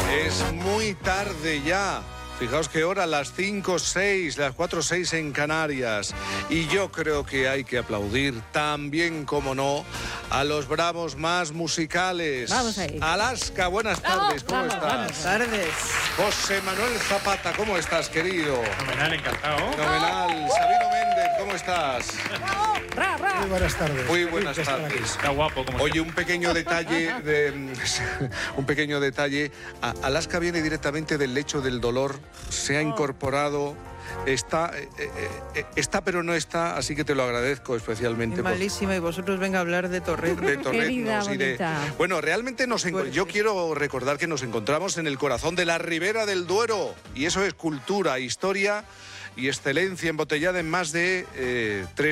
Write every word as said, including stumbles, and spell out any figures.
Es muy tarde ya. Fijaos qué hora, las cinco seis, las cuatro seis en Canarias. Y yo creo que hay que aplaudir también, como no, a los bravos más musicales. Vamos ahí. Alaska, buenas tardes, ¿cómo vamos, estás? Buenas tardes. José Manuel Zapata, ¿cómo estás, querido? Fenomenal, encantado. Fenomenal. Sabino Méndez, ¿cómo estás? Ra, ra. Muy buenas tardes. Muy buenas Feliz de estar tardes. Está guapo, como Oye, un pequeño detalle, de, un pequeño detalle. A- Alaska viene directamente del lecho del dolor, se ha incorporado, está, eh, eh, eh, está pero no está, así que te lo agradezco especialmente. Es por- malísima y vosotros venga a hablar de Torrent. de Torrent, Querida, y de... bonita. Bueno, realmente nos enco- Pues yo sí. quiero recordar que nos encontramos en el corazón de la Ribera del Duero, y eso es cultura, historia y excelencia embotellada en más de eh, tres